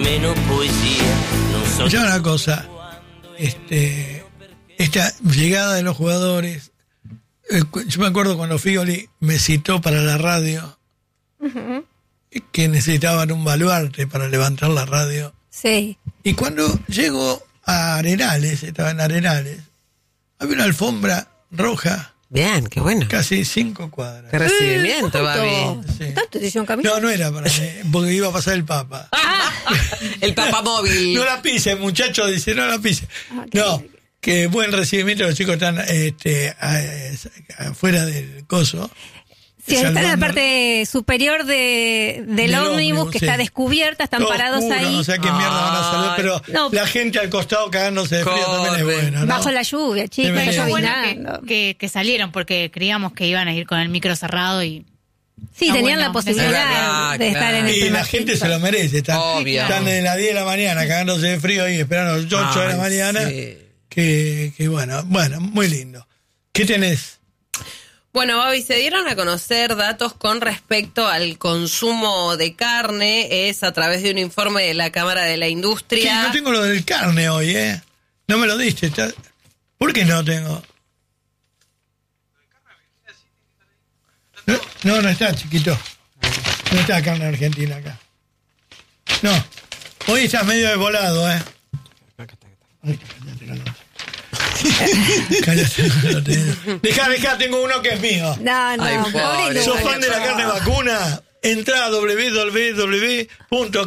Menos poesía. Ya una cosa, esta llegada de los jugadores, yo me acuerdo cuando Fioli me citó para la radio, que necesitaban un baluarte para levantar la radio. Sí. Y cuando llego a Arenales, estaba en Arenales, había una alfombra roja. Bien, qué bueno. Casi 5 cuadras. Qué recibimiento, Babi. Sí. ¿Tanto te hicieron camino? No era para mí, porque iba a pasar el Papa. El Papa móvil. No la pise, muchacho, dice, no la pise. No, que buen recibimiento, los chicos están afuera del coso. Sí, están en la parte superior del ómnibus, que sí. está descubierta, están Todo parados oscuro, ahí. No sé a qué mierda van a saludar, pero no. la gente al costado cagándose de frío también es buena, ¿no? Bajo la lluvia, chicos, Debe está ser. llovinando. Que salieron porque creíamos que iban a ir con el micro cerrado y... Sí, Ah, tenían bueno, la posibilidad de estar en el Y primer la gente piso. se lo merece, están desde las 10 de la mañana cagándose de frío y esperando las 8 de la mañana. Sí. Que bueno, muy lindo. ¿Qué tenés? Bueno, Babi, se dieron a conocer datos con respecto al consumo de carne, es a través de un informe de la Cámara de la Sí, Industria. no tengo lo del carne hoy, ¿eh? No me lo diste. ¿Por qué no tengo? No está, chiquito. No está carne argentina acá. No. Hoy estás medio desvolado, ¿eh? Ay, cállate. Dejá, tengo uno que es mío. No, Ay, pobre pobre. ¿Sos Lu. fan de la carne vacuna? Entrá a www.